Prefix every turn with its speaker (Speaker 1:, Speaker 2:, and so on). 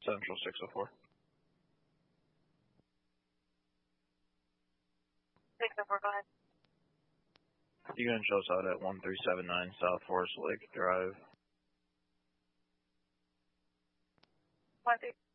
Speaker 1: Central 604.
Speaker 2: 604, go ahead.
Speaker 1: You can show us out at 1379 South Forest Lake Drive.
Speaker 2: 1379.